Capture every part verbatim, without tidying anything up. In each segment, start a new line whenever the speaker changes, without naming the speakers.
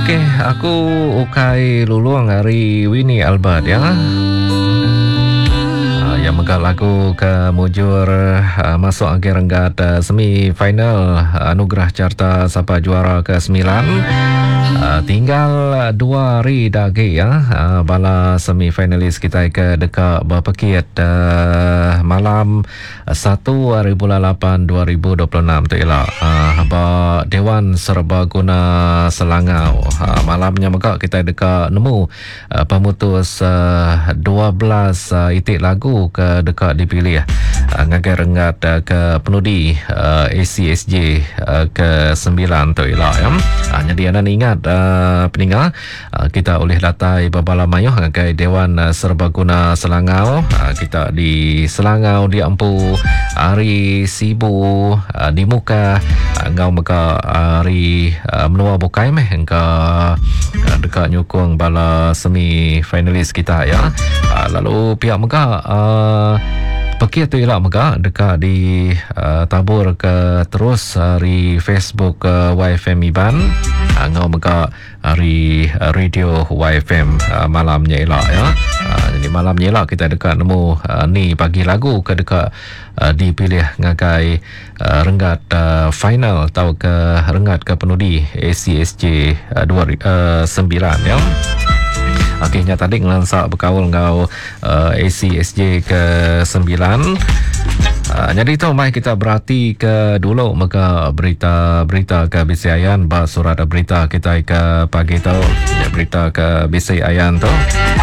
Okey, aku ukai luluang hari Winnie Albert ya. Uh, yang megang lagu ke mujur uh, masuk akhir renggat uh, semi final uh, anugerah carta siapa juara ke sembilan. Uh, tinggal uh, dua hari lagi ya. Uh, bala semi finalis kita ke dekat berpekit uh, malam satu hari bulan lapan dua ribu dua puluh enam tu ialah uh, ba Dewan Serbaguna Selangau. Uh, malamnya maka kita dekat nemu uh, pemutus uh, dua belas uh, itik lagu ke dekat dipilih uh, ngagai rengat uh, ke penudi uh, A C S J uh, ke sembilan tu ialah ya. Uh, jadi anda ingat uh, peninggal uh, kita oleh latai babala mayuh ngagai Dewan uh, Serbaguna Selangau. Uh, kita di Selangau di Ampu hari sibu uh, di muka uh, ngau maka hari uh, menua bukai meh engka uh, dekat nyukung bala semi finalis kita ya. Uh, lalu pihak meka uh, Pekir tu ialah mega dekat di uh, tabur ke terus hari Facebook uh, Y F M Iban uh, ngau mega hari uh, radio Y F M uh, malamnya ialah ya. Uh, jadi malamnya ialah kita dekat nemu uh, ni pagi lagu ke dekat uh, dipilih ngagai uh, renggat uh, final atau ke renggat ke penudi A C S J uh, dua, uh, sembilan ya. Akhirnya tadi ngelansak berkawal ngau uh, A C S J ke sembilan. Uh, jadi tu mai kita berhati ke dulu maka berita-berita ke B C Ayan bah surat berita kita ke pagi tu ya, berita ke B C Ayan tu.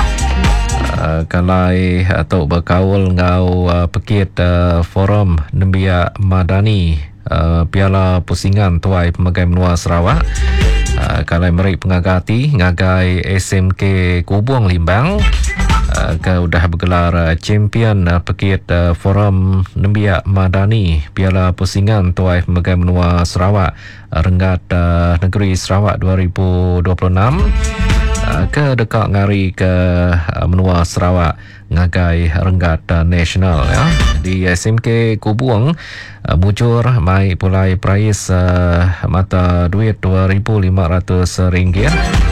Uh, kalai atau berkawal ngau uh, pekit uh, forum Nembia Madani uh, Piala Pusingan Tuai Pemagai Menua Sarawak. Uh, kalau mereka pengagati ngagai S M K Kubuang Limbang uh, ke udah bergelar uh, champion uh, pekit uh, forum Nembia Madani Piala Pusingan Tuai Pemagai Menua Sarawak uh, renggat uh, negeri Sarawak dua ribu dua puluh enam uh, ke dekat ngari ke uh, menua Sarawak ngagai renggat uh, nasional ya. Di S M K Kubuang uh, mujur mai pulai prize uh, mata duit dua ribu lima ratus ringgit.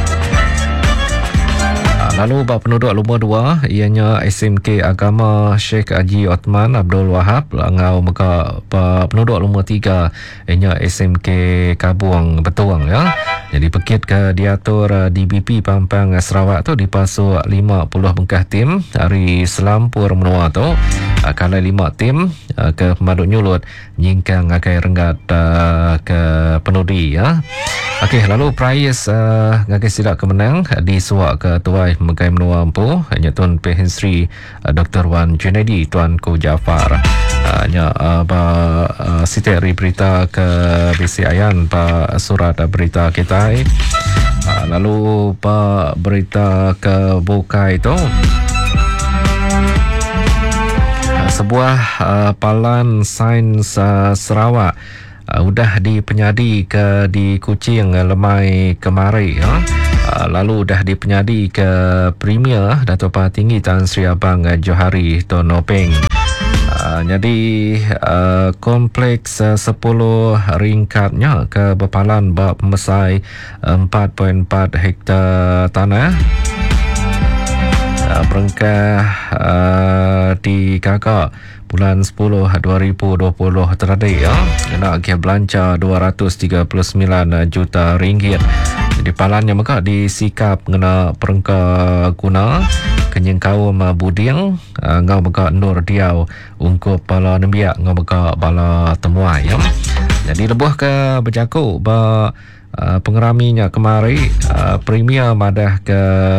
Lalu bab penduduk nombor dua ianya S M K Agama Sheikh Haji Othman Abdul Wahab ngau maka penduduk nombor tiga ianya S M K Kabuang Betuang ya. Jadi pekit ke diatur D B P Pampang Sarawak tu dipasuk lima puluh bengkah tim hari Selampur Menua tu. Kalau lima tim ke pemaduk nyulut nyingkang akai renggat uh, ke penudi ya. Okey, lalu prize uh, ngagai silap kemenang disuak ke Tuai Megai Menua Ampu hanya Tuan Pehin Sri uh, Doktor Wan Junedi Tuan Ku Jafar. Hanya uh, ba uh, siteri berita ke B C Ayan ba surat berita kita. Uh, lalu ba berita ke Bukai itu sebuah uh, palan sains uh, Sarawak uh, udah dipenyadi ke di Kuching uh, lemai kemari ya. Uh, lalu dah dipenyadi ke Premier Dato' Paha Tinggi Tan Sri Abang uh, Johari Tun Nopeng. Uh, jadi uh, kompleks uh, sepuluh ringkatnya ke berpalan bab memesai empat perpuluhan empat hektar tanah. Uh, berengkah uh, di kakak bulan sepuluh dua ribu dua puluh teradik ya. Kena akhir belanja dua ratus tiga puluh sembilan juta ringgit. Jadi palannya maka disikap ngena perengka guna kenyang kaum buding uh, ngau maka Nur Diau ungkup bala nembiak ngau maka bala temuai ya. Jadi lebuh ke berjaku ba uh, pengeraminya kemari uh, Premier madah ke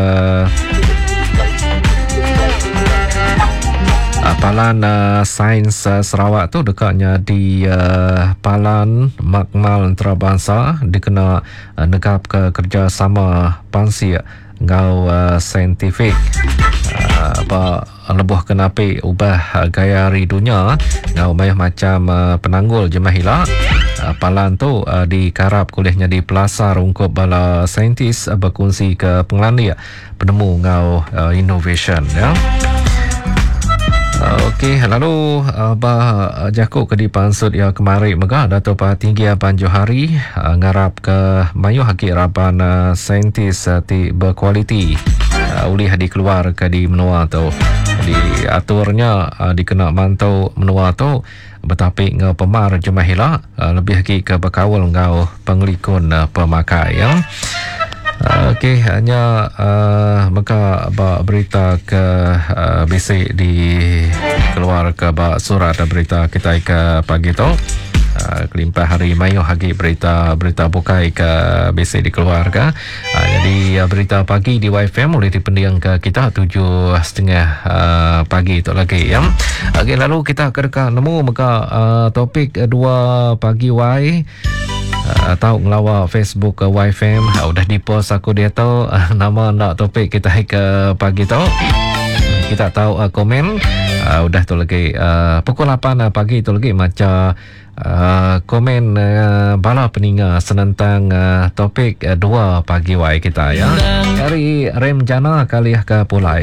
Palan uh, Sains uh, Sarawak tu dekatnya di uh, Palan Makmal Antarabangsa dikena uh, negap ke kerjasama Pansi ngau uh, saintifik uh, apa lebuh kenapi ubah uh, gaya ridunya ngau mayah macam uh, penanggul jemahilah. Uh, palan tu uh, dikarap kuliahnya di Pelasar ungkup bala saintis uh, berkongsi ke pengelani penemu ngau uh, innovation ya. Okey, lalu uh, bah jakuk ke di pansut ya kemari megah Dato' Pak Tinggi Abang Johari uh, ngarap ke mayu haki raban uh, saintis uh, ti berkualiti uh, uli hadi keluar ke di menua tu. Di aturnya uh, dikena mantau menua tu betapik nge pemar jemahila uh, lebih haki ke berkawal ngau penglikun uh, pemakai ya. Uh, Okey, hanya uh, maka ba berita ke uh, bisik di keluar ke ba surat berita kita ke pagi tu. Uh, kelimpah hari mayu hagi berita berita bukai ke bisik di keluarga. Uh, jadi uh, berita pagi di Y F M boleh dipendiang ke kita tujuh setengah uh, pagi tu lagi ya. Okey, lalu kita kedeka nemu maka uh, topik uh, dua pagi Y. Uh, tahu ngelawa Facebook uh, Y F M uh, udah di post aku dia tahu uh, nama nak topik kita ke pagi tu kita tahu uh, komen uh, udah tu lagi uh, pukul lapan uh, pagi tu lagi macam uh, komen uh, bala peninga senentang uh, topik uh, dua pagi Y kita ya dari rem jana kali ke pulai